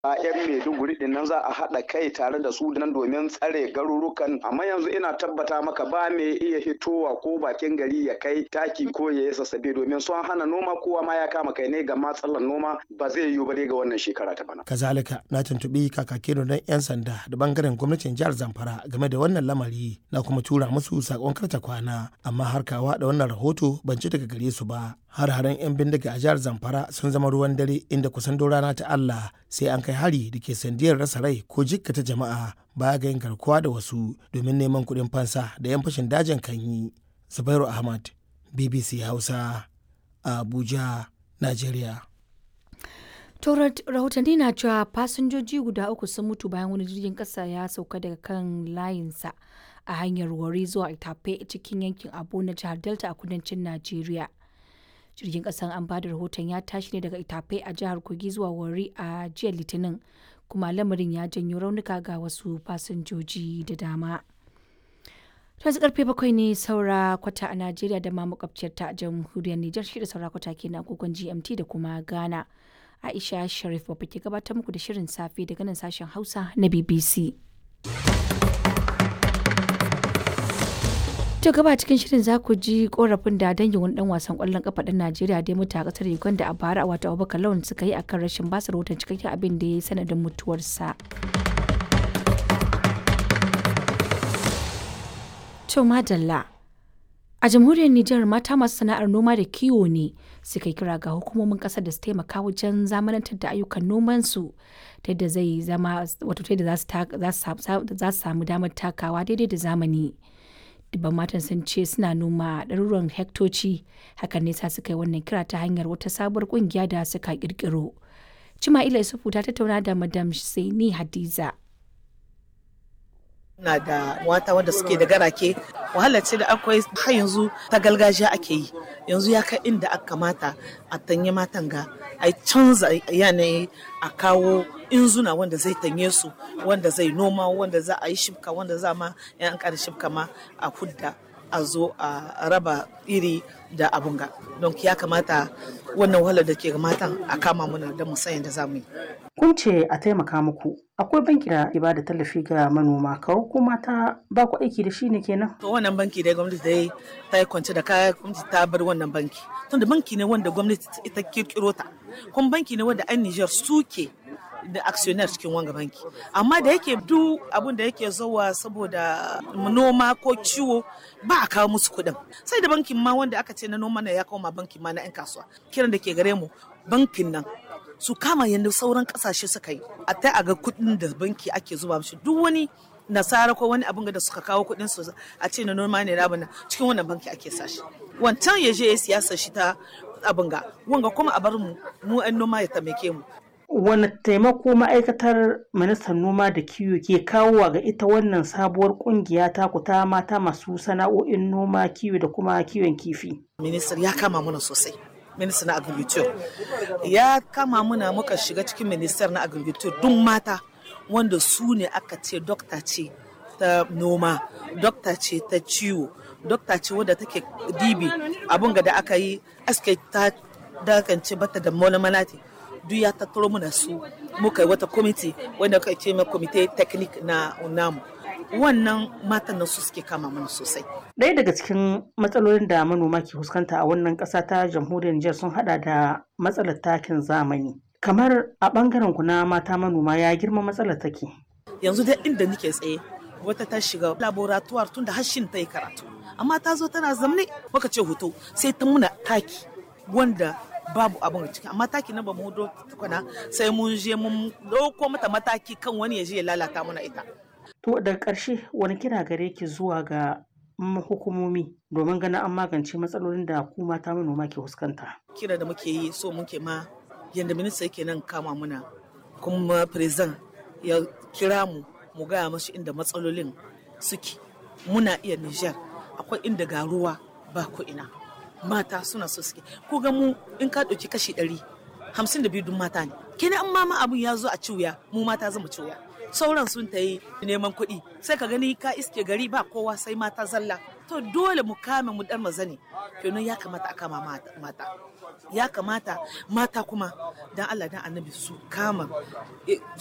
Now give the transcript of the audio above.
a 'yan Maiduguri din nan za a haɗa kai tare da su nan domin tsare garurukan, amma yanzu ina tabbata maka ba mai iya hitowa ko bakin gari ya kai taki ko ya yi sassabe domin sun hana noma, kowa ma ya kama kai ne ga matsalar noma, ba zai yiwu ba dai ga wannan shekara ta bana. Kazalika na tuntuɓi kakakin rundunar 'yan sanda da bangaren gwamnatin jihar Zamfara game da wannan lamari, na kuma tura musu sakon karta kwana, amma har kawa da wannan rahoto ban ci daga gare su ba. Har-haren 'yan bindiga a jihar Zamfara sun zama ruwan dare, inda kusan duk rana ta Allah sai an kai hari da ke sandiyar rasa rai ko jikkata jama'a baya ga yin garkuwa da wasu domin neman kuɗin fansa da 'yan fashin dajin kan yi. Zubairu Ahmad, BBC Hausa, Abuja, Najeriya. To rahotanni na cewa fasinjoji guda 3 sun mutu bayan wani jirgin ƙasa ya sauka daga kan layinsa a hanyar Warri zuwa Itape cikin yankin Abo na jihar Delta a kudancin Najeriya. Jirgin ƙasan an bada rahoton ya tashi ne daga Itape a jihar Kogi zuwa Warri a jiya Litinin, kuma lamarin ya janyo raunuka ga wasu fasinjoji da dama. Yanzu karfe 7 ne saura kwata a Najeriya da ma makwabciyar ta jamhuriyar Nijar, shi da saura kwata ke na agogon GMT da kuma Ghana. Aisha Sharif babba ke gabatar muku da shirin safe daga nan sashen Hausa na BBC. To gaba cikin shirin za ku ji korafin da dangin wani dan wasan kwallon kafa ɗan Najeriya da ya mutu a kasar Uganda a bara, wato Abubakar Lawan, suka yi akan rashin basa rahoton cikakken abin da ya yi sanadin mutuwarsa. To madalla. A jamhuriyar Nijar, mata masu sana'ar noma da kiwo ne suka yi kira ga hukumomin kasar da su taimaka wajen zamanantar da ayyukan nomansu ta yadda zai zama, wato ta yadda za su samu damar takawa daidai da zamani. Dubban matan sun ce suna noma ɗaruruwan hektoci, hakan ne sa suka yi wannan kira ta hanyar wata sabuwar ƙungiya da suka ƙirƙiro. Cima'ila Isufu ta tattauna da Madam Saini Hadiza. Na da mata wanda suke da garake, wahala ce da akwai har yanzu ta gargajiya ake yi, yanzu ya kai inda aka kamata a tanye matan ga a canza yanayi, a kawo inzuna wanda zai tanye su, wanda zai noma, wanda za a yi shibka, wanda za ma yan ƙara shibka ma a hudda a zo a raba iri da abunga. Don ya kamata wannan wahalar da ke ga matan a kama muna da musayin da za mu yi. Kun ce a taimaka muku, akwai banki da ke bada tallafi ga manoma, kawo ko mata ba ku aiki da shi ne kenan? To wannan banki dai gwamnati dai ta yi kwance da kaya, gwamnati ta bar wannan banki. Tunda banki ne wanda gwamnati ita kirkiro ta, kuma banki ne wanda 'yan Nijar suke da actionnaire cikin wanga banki, amma da yake duk abin da yake zuwa saboda noma ko ciwo ba a kawo musu kuɗin, sai da bankin ma wanda aka ce na noma na ya kawo ma bankin ma na 'yan kasuwa. Kiran da ke gare mu, bankin nan su kama yadda sauran kasashe suka yi, a ta a ga kuɗin da banki ake zuba mishi. Duk wani nasara ko wani abin da suka kawo kuɗin su a ce na noma ne rabana cikin wannan banki ake sashi, wancan ya je ya siyasa shi ta abin ga wanga, kuma a bar mu 'yan noma ya taimake mu. Wani taimako ma'aikatar ministan noma da kiwo ke kawowa ga ita wannan sabuwar kungiya ta ku ta mata masu sana'o'in noma, kiwo da kuma kiwon kifi? Ministan ya kama mana sosai, ministan na agriculture ya kama muna, muka shiga cikin ministan na agriculture duk mata wanda su ne aka ce dokta ce ta noma, dokta ce ta ciwo, dokta ce wadda take dibi abin da aka yi aske ta dakance bata da malamalati, duk ya tattaro muna su, muka yi wata kwamiti wanda aka ce mai kwamite teknik na namu. Wannan matan nan su suke kama mana sosai. Ɗaya daga cikin matsalolin da manoma ke fuskanta a wannan ƙasa ta jamhuriyar Nijar sun hada da matsalar takin zamani. Kamar a ɓangaren ku na mata manoma, ya girma matsalar take? Yanzu dai inda nake tsaye, wata ta shiga laboratoire tun da hashin ta yi karatu, amma ta zo tana zamne, muka ce hoto sai ta muna taki wanda babu abin ciki, amma taki na ba mu hudo tukuna, sai mun je mun dauko mata mataki kan wani ya je ya lalata mana ita. To daga ƙarshe wani kira gare ki zuwa ga hukumomi domin ganin an magance matsalolin da ku mata manoma ke fuskanta? Kira da muke yi, so muke ma yanda minista yake nan kama muna, kuma president ya kira mu gaya mashi inda matsalolin suke. Muna iya Nijar akwai inda ga ruwa ba ko ina, mata suna so suke, ko ga mu in ka ɗauki kashi 152 dun mata ne, kenan an mama abun ya zo a ciwya, mu mata zama ciwya. Sauran sun ta yi neman kuɗi, sai ka gani ka iske gari ba kowa sai mata zalla. to dole mu kame mu dan mazane kenan ya kamata a kama mata ya kamata mata kuma dan Allah dan annabi su kama